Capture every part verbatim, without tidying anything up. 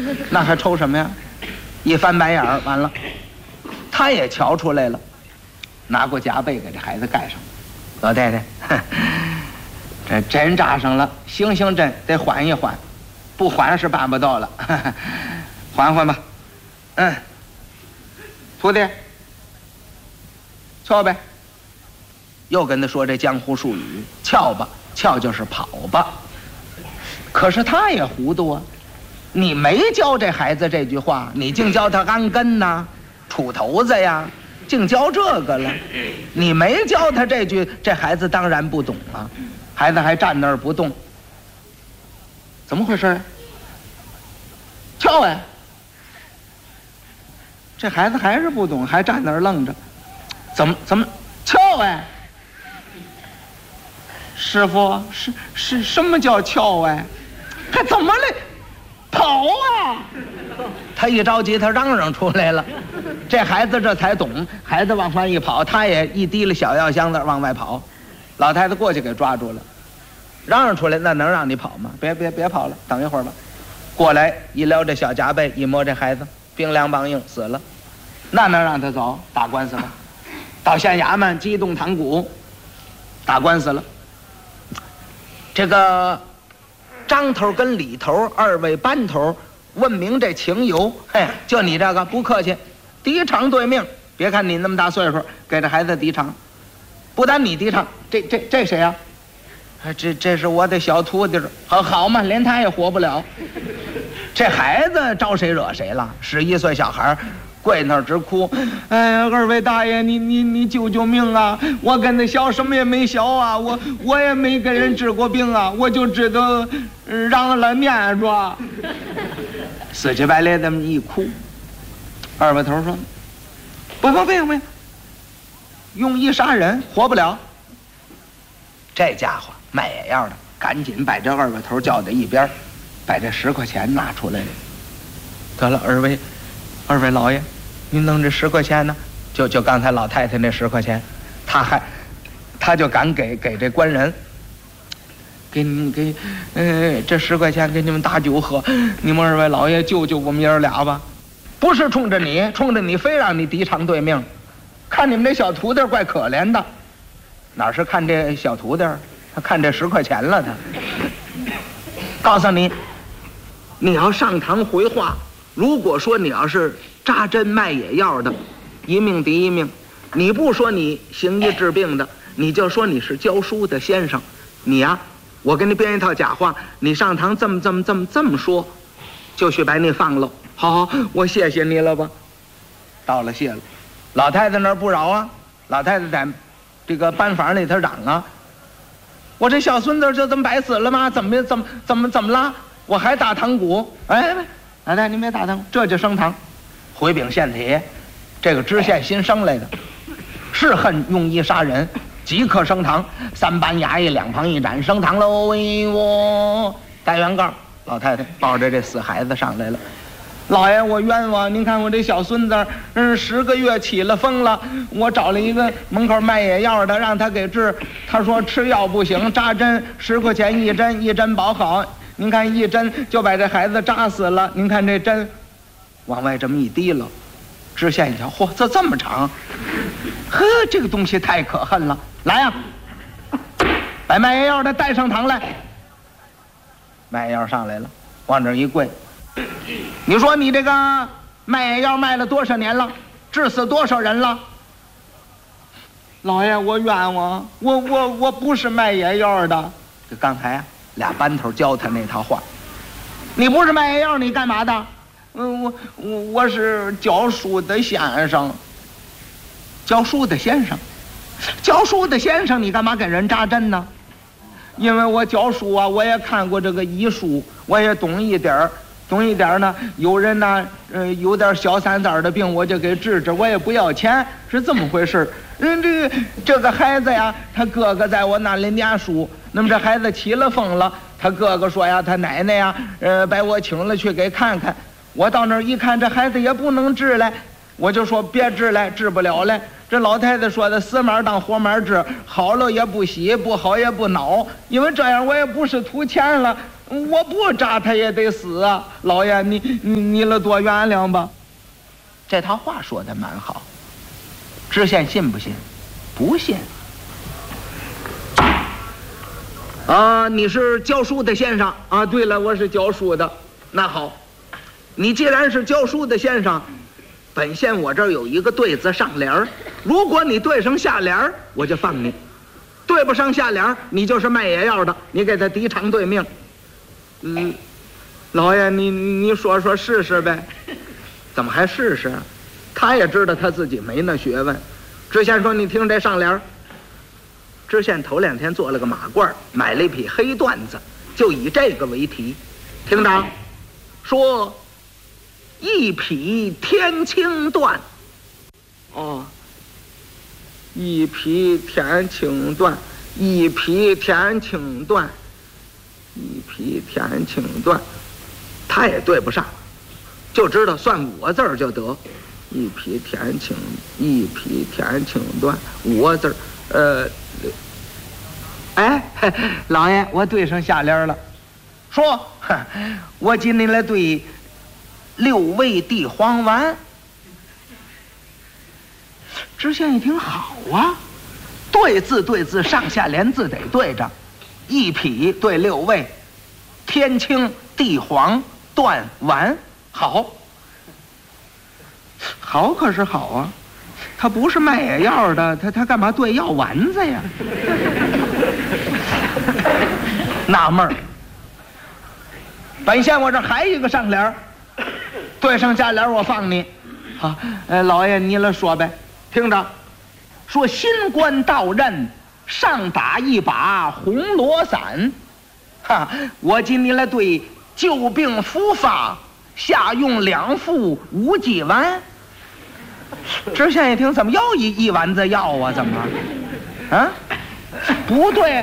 那还抽什么呀？一翻白眼儿，完了，他也瞧出来了，拿过夹被给这孩子盖上。老太太，这针扎上了，行行针得缓一缓，不缓是办不到了，缓缓吧。嗯，徒弟，翘呗。又跟他说这江湖术语，翘吧，翘就是跑吧。可是他也糊涂啊，你没教这孩子这句话，你净教他安根呐、杵头子呀，净教这个了。你没教他这句，这孩子当然不懂啊。孩子还站那儿不动，怎么回事？翘哎！这孩子还是不懂，还站那儿愣着，怎么怎么翘哎？师傅，是是什么叫翘哎？还怎么嘞？跑啊！他一着急，他嚷嚷出来了。这孩子这才懂，孩子往外一跑，他也一提了小药箱子往外跑。老太太过去给抓住了，嚷嚷出来，那能让你跑吗？别别别跑了，等一会儿吧。过来一撩这小夹被，一摸这孩子冰凉梆硬死了，那能让他走？打官司吧，到县衙门激动堂鼓，打官司了。这个张头跟李头二位班头问明这情由，嘿，就你这个不客气，敌偿对命。别看你那么大岁数，给这孩子敌偿，不但你敌偿，这这这谁呀、啊？这这是我的小徒弟，好好嘛，连他也活不了。这孩子招谁惹谁了？十一岁小孩跪那儿直哭，哎呀，二位大爷，你你你救救命啊！我跟他学什么也没学啊，我我也没给人治过病啊，我就知道让了念着。死乞白赖这么一哭，二位头说：“不不不行不行，用医杀人活不了。”这家伙卖野药的，赶紧把这二位头叫到一边，把这十块钱拿出来了。得了，二位二位老爷，您弄这十块钱呢？就就刚才老太太那十块钱，他还他就敢给给这官人，给你给，呃，这十块钱给你们打酒喝，你们二位老爷救救我们爷儿俩吧！不是冲着你，冲着你非让你敌偿对命，看你们这小徒弟怪可怜的，哪是看这小徒弟，他看这十块钱了他。告诉你，你要上堂回话，如果说你要是扎针卖野药的，一命抵一命，你不说你行医治病的，你就说你是教书的先生，你呀、啊，我给你编一套假话，你上堂这么这么这么这么说，就许把你放了。好好，我谢谢你了吧。到了谢了，老太太那儿不饶啊，老太太在这个班房里头嚷啊，我这小孙子就这么白死了吗？怎么怎么怎么怎么了？我还打堂鼓？哎，老太太您别打堂，这就升堂。回禀县帖，这个知县新升来的，是恨用医杀人，即刻升堂。三班衙役两旁一展，升堂喽！哎我带原告，老太太抱着这死孩子上来了。老爷，我冤枉！您看我这小孙子，嗯，十个月起了风了。我找了一个门口卖野药的，让他给治。他说吃药不行，扎针十块钱一针，一针保好。您看一针就把这孩子扎死了。您看这针，往外这么一滴了。知县一瞧，嚯，这这么长，呵，这个东西太可恨了。来呀、啊，把卖野药的带上堂来。卖野药上来了，往这一跪。你说你这个卖野药卖了多少年了？治死多少人了？老爷，我冤枉，我我我不是卖野药的。这刚才啊，俩班头教他那套话。你不是卖野药，你干嘛的？嗯，我我我是教书的先生。教书的先生，教书的先生，你干嘛给人扎针呢？因为我教书啊，我也看过这个医书，我也懂一点儿。懂一点呢，有人呢，呃，有点小三子的病，我就给治治，我也不要钱，是这么回事。人这这个孩子呀，他哥哥在我那里念书，那么这孩子起了风了，他哥哥说呀，他奶奶呀，呃，把我请了去给看看。我到那儿一看，这孩子也不能治了，我就说别治了，治不了了。这老太太说的死马当活马治，好了也不喜，不好也不恼，因为这样我也不是图钱了。 我不扎他也得死啊！老爷，你你你了多原谅吧。这套话说的蛮好，知县信不信？不信。啊，你是教书的先生啊？对了，我是教书的。那好，你既然是教书的先生，本县我这儿有一个对子上联儿，如果你对上下联儿，我就放你；对不上下联儿，你就是卖野药的，你给他抵偿对命。嗯，老爷，你你说说试试呗？怎么还试试？他也知道他自己没那学问。知县说：“你听这上联儿。”知县头两天做了个马褂，买了一匹黑缎子，就以这个为题。听着，说一匹天青缎。哦，一匹天青缎，一匹天青缎，一匹天青缎，他也对不上，就知道算五个字儿就得。一匹天青，一匹天青缎，五个字儿，呃。哎，老爷，我对上下联了。说，我今天来对六味地黄丸。知县一听，好啊，对字对字，上下联字得对着。一匹对六味，天青地黄缎丸，好，好可是好啊。他不是卖野药的，他他干嘛对药丸子呀？纳闷儿。本县我这还一个上联，对上下联我放你。好，呃，老爷你来说呗，听着，说新官到任，上打一把红罗伞，哈，我今天来对旧病复发，下用两副无忌丸。知县一听，怎么又一一丸子药啊？怎么？啊，不对。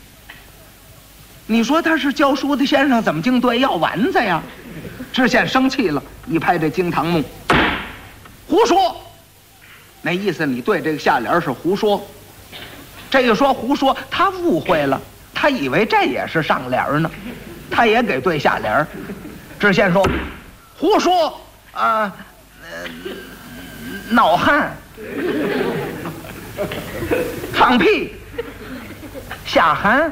你说他是教书的先生，怎么净对药丸子呀？知县生气了，一拍这惊堂木，胡说！那意思你对这个下联是胡说。这一说胡说，他误会了，他以为这也是上联呢，他也给对下联。知县说：“胡说啊！呃闹汉，放屁，下寒，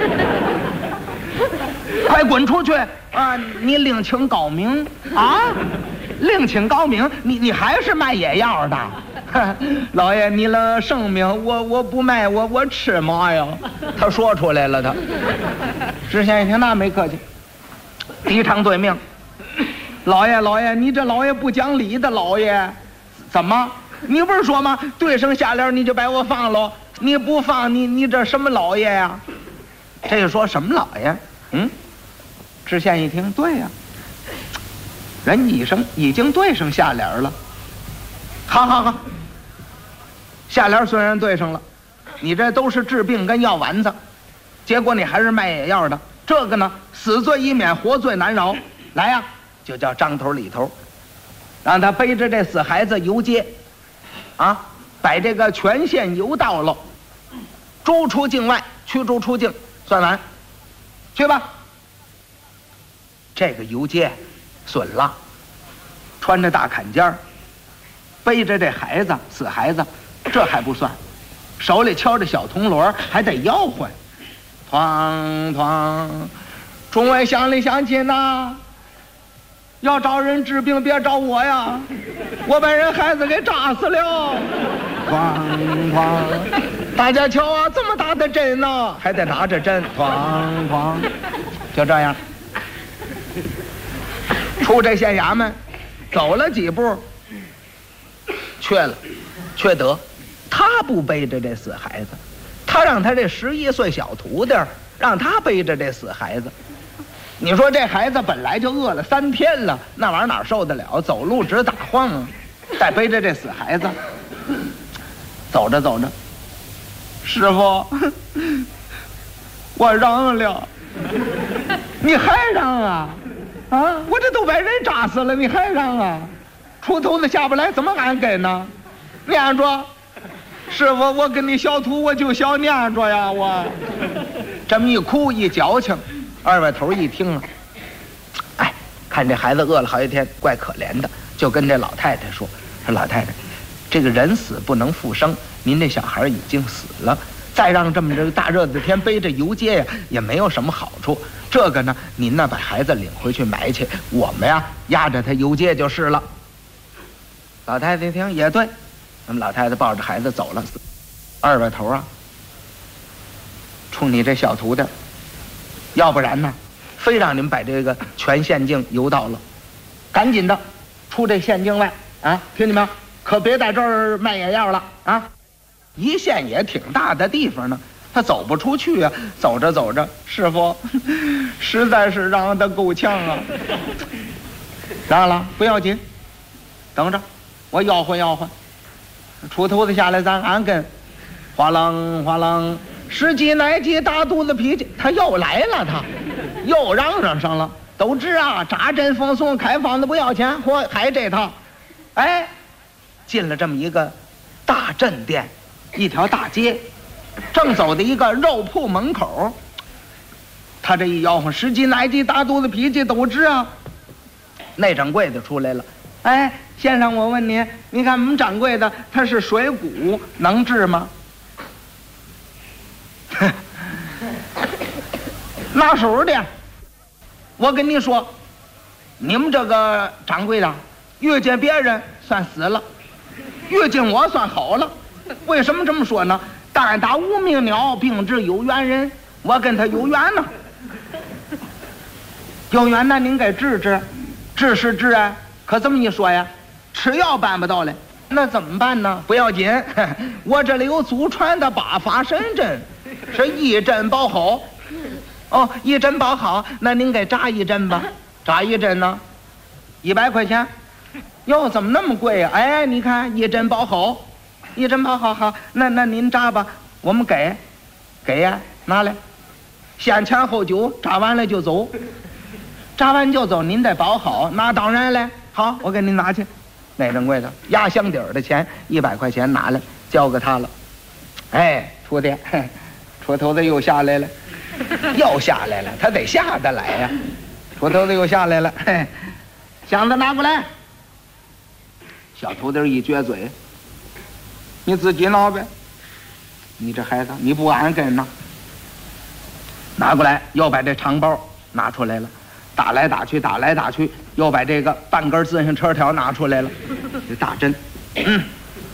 快滚出去啊！你另请高明啊！另请高明，你你还是卖野药的？老爷，你了圣命，我我不卖，我我吃嘛呀？他说出来了，他。知县一听，那没客气，抵偿对命。老爷，老爷，你这老爷不讲理的老爷。怎么？你不是说吗？对上下联你就把我放了，你不放你你这什么老爷呀？这就说什么老爷？嗯，知县一听，对呀、啊，人已经已经对上下联了。好好好，下联虽然对上了，你这都是治病跟药丸子，结果你还是卖野药的，这个呢，死罪已免，活罪难饶。来呀、啊，就叫张头李头。让他背着这死孩子游街，啊，把这个全县游到了，逐出境外，驱逐出境，算完，去吧。这个游街损了，穿着大坎肩儿，背着这孩子死孩子，这还不算，手里敲着小铜锣，还得吆喝，哐哐，众位乡里乡亲呐。要找人治病，别找我呀！我把人孩子给扎死了。哐哐，大家瞧啊，这么大的针呢，还得拿着针，哐哐，就这样。出这县衙门，走了几步，缺了，缺德。他不背着这死孩子，他让他这十一岁小徒弟让他背着这死孩子。你说这孩子本来就饿了三天了，那玩意儿哪受得了？走路直打晃啊，再背着这死孩子，走着走着，师傅，我让了，你还让啊？啊，我这都把人扎死了，你还让啊？出头子下不来，怎么俺给呢？念着，师傅，我跟你小徒，我就小念着呀，我这么一哭一矫情。 二外头一听啊，哎，看这孩子饿了好几天，怪可怜的，就跟这老太太说：“说老太太，这个人死不能复生，您这小孩已经死了，再让这么这个大热的天背着游街呀，也没有什么好处。这个呢，您呢把孩子领回去埋去，我们呀压着他游街就是了。”老太太一听也对，那么老太太抱着孩子走了。二外头啊，冲你这小徒弟，要不然呢，非让你们把这个全县境游到了，赶紧的出这县境外啊！听见没有？可别在这儿卖野药了啊！一县也挺大的地方呢，他走不出去啊。走着走着，师傅实在是嚷得够呛啊！嚷了不要紧，等着，我吆喝吆喝。出头子下来，咱俺跟，哗啷哗啷，十几乃几大肚子脾气，他又来了，他又嚷嚷上了。都知啊，扎针风送开方子不要钱，嚯，还这套。哎，进了这么一个大镇店，一条大街，正走的一个肉铺门口，他这一吆喝，十几乃几大肚子脾气都知啊。那掌柜的出来了，哎，先生，我问你，你看我们掌柜的他是水谷，能治吗？拿手的，我跟你说，你们这个掌柜的遇见别人算死了，遇见我算好了。为什么这么说呢？但打无名鸟，并治有缘人，我跟他有缘呢。有缘呢，您给治治，治是治啊，可这么一说呀，吃药办不到嘞，那怎么办呢？不要紧，我这里有祖传的八法神针，是一针包好。哦，一针包好，那您给扎一针吧。扎一针呢，一百块钱。哟，怎么那么贵呀、啊？哎，你看一针包好，一针包好好，那那您扎吧，我们给，给呀，拿来，先钱后酒，扎完了就走，扎完就走，您得包好，那当然嘞。好，我给您拿去。那掌柜的压箱底儿的钱一百块钱拿来，交给他了。哎，徒弟，出头子又下来了。又下来了，他得下得来呀、啊！出头子又下来了，嘿，箱子拿过来。小徒弟一撅嘴：“你自己拿呗，你这孩子你不安跟呢。”拿过来，又把这长包拿出来了，打来打去，打来打去，又把这个半根自行车条拿出来了，这大针。嗯，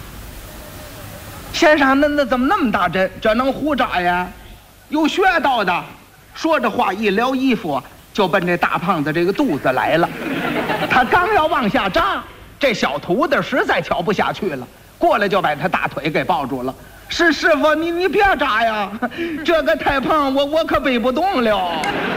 先生，那那怎么那么大针？这能胡扎呀？有学道的，说着话一撩衣服就奔这大胖子这个肚子来了。他刚要往下扎，这小徒弟实在瞧不下去了，过来就把他大腿给抱住了。是师傅，你你别扎呀，这个太胖，我我可背不动了。